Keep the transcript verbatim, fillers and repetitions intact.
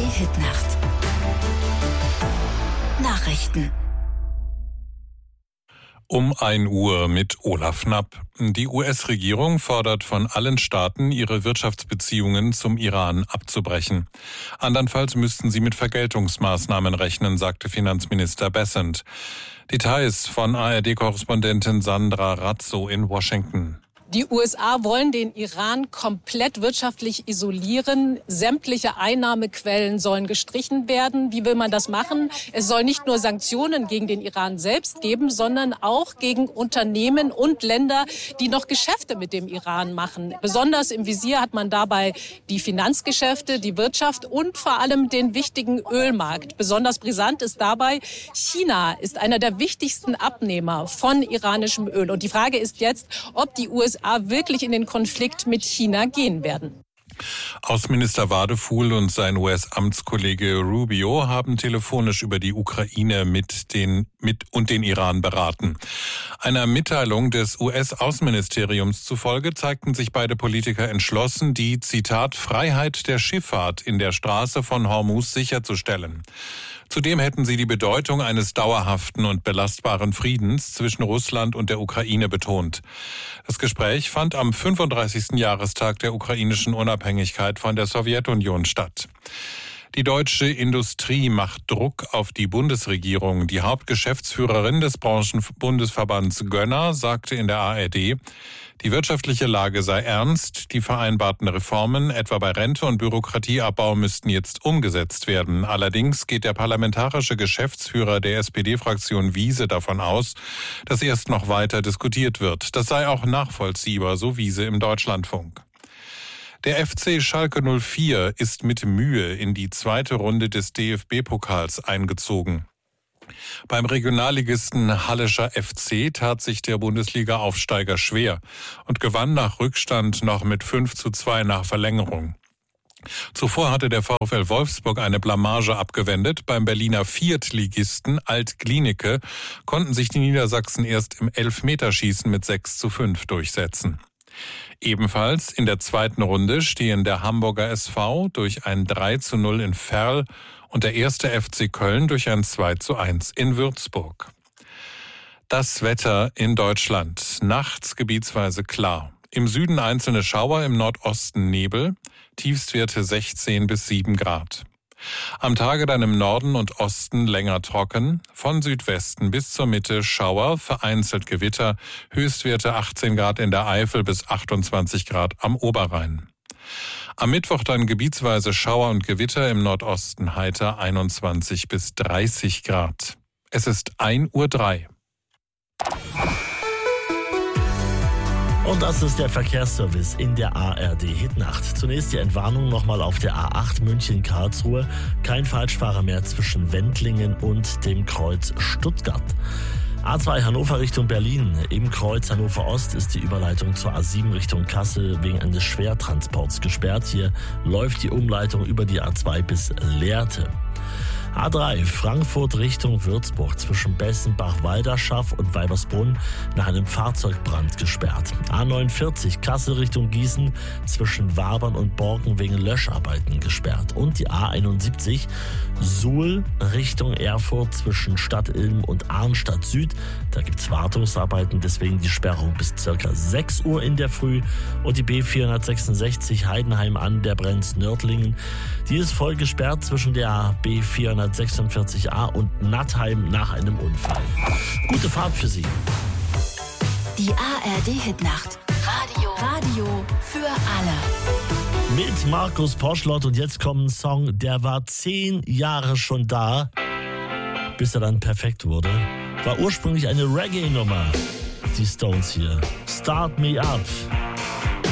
Hitnacht. Nachrichten. Um ein Uhr mit Olaf Knapp. Die U S-Regierung fordert von allen Staaten, ihre Wirtschaftsbeziehungen zum Iran abzubrechen. Andernfalls müssten sie mit Vergeltungsmaßnahmen rechnen, sagte Finanzminister Bessent. Details von A R D-Korrespondentin Sandra Razzo in Washington. Die U S A wollen den Iran komplett wirtschaftlich isolieren. Sämtliche Einnahmequellen sollen gestrichen werden. Wie will man das machen? Es soll nicht nur Sanktionen gegen den Iran selbst geben, sondern auch gegen Unternehmen und Länder, die noch Geschäfte mit dem Iran machen. Besonders im Visier hat man dabei die Finanzgeschäfte, die Wirtschaft und vor allem den wichtigen Ölmarkt. Besonders brisant ist dabei, China ist einer der wichtigsten Abnehmer von iranischem Öl. Und die Frage ist jetzt, ob die U S A wirklich in den Konflikt mit China gehen werden. Außenminister Wadefuhl und sein U S-Amtskollege Rubio haben telefonisch über die Ukraine mit den mit und den Iran beraten. Einer Mitteilung des U S-Außenministeriums zufolge zeigten sich beide Politiker entschlossen, die, Zitat, Freiheit der Schifffahrt in der Straße von Hormuz sicherzustellen. Zudem hätten sie die Bedeutung eines dauerhaften und belastbaren Friedens zwischen Russland und der Ukraine betont. Das Gespräch fand am fünfunddreißigsten Jahrestag der ukrainischen Unabhängigkeit von der Sowjetunion statt. Die deutsche Industrie macht Druck auf die Bundesregierung. Die Hauptgeschäftsführerin des Branchenbundesverbands Gönner sagte in der A R D, die wirtschaftliche Lage sei ernst, die vereinbarten Reformen, etwa bei Rente und Bürokratieabbau, müssten jetzt umgesetzt werden. Allerdings geht der parlamentarische Geschäftsführer der S P D-Fraktion Wiese davon aus, dass erst noch weiter diskutiert wird. Das sei auch nachvollziehbar, so Wiese im Deutschlandfunk. Der F C Schalke null vier ist mit Mühe in die zweite Runde des D F B-Pokals eingezogen. Beim Regionalligisten Hallischer F C tat sich der Bundesliga-Aufsteiger schwer und gewann nach Rückstand noch mit fünf zu zwei nach Verlängerung. Zuvor hatte der VfL Wolfsburg eine Blamage abgewendet. Beim Berliner Viertligisten Alt-Glienicke konnten sich die Niedersachsen erst im Elfmeterschießen mit sechs zu fünf durchsetzen. Ebenfalls in der zweiten Runde stehen der Hamburger S V durch ein drei zu null in Verl und der erste F C Köln durch ein zwei zu eins in Würzburg. Das Wetter in Deutschland. Nachts gebietsweise klar. Im Süden einzelne Schauer, im Nordosten Nebel. Tiefstwerte sechzehn bis sieben Grad. Am Tage dann im Norden und Osten länger trocken, von Südwesten bis zur Mitte Schauer, vereinzelt Gewitter, Höchstwerte achtzehn Grad in der Eifel bis achtundzwanzig Grad am Oberrhein. Am Mittwoch dann gebietsweise Schauer und Gewitter, im Nordosten heiter einundzwanzig bis dreißig Grad. Es ist ein Uhr drei. Und das ist der Verkehrsservice in der A R D Hitnacht. Zunächst die Entwarnung nochmal auf der A acht München-Karlsruhe. Kein Falschfahrer mehr zwischen Wendlingen und dem Kreuz Stuttgart. A zwei Hannover Richtung Berlin. Im Kreuz Hannover Ost ist die Überleitung zur A sieben Richtung Kassel wegen eines Schwertransports gesperrt. Hier läuft die Umleitung über die A zwei bis Lehrte. A drei Frankfurt Richtung Würzburg zwischen Bessenbach-Walderschaff und Weibersbrunn nach einem Fahrzeugbrand gesperrt. A neunundvierzig Kassel Richtung Gießen zwischen Wabern und Borken wegen Löscharbeiten gesperrt. Und die A einundsiebzig Suhl Richtung Erfurt zwischen Stadt Ilm und Arnstadt Süd. Da gibt's Wartungsarbeiten, deswegen die Sperrung bis circa sechs Uhr in der Früh. Und die B vierhundertsechsundsechzig Heidenheim an der Brenz-Nördlingen. Die ist voll gesperrt zwischen der B vierhundertsechsundvierzig A und Nattheim nach einem Unfall. Gute Fahrt für Sie. Die A R D-Hitnacht. Radio. Radio für alle. Mit Markus Poschlott und jetzt kommt ein Song, der war zehn Jahre schon da, bis er dann perfekt wurde. War ursprünglich eine Reggae-Nummer. Die Stones hier. Start Me Up.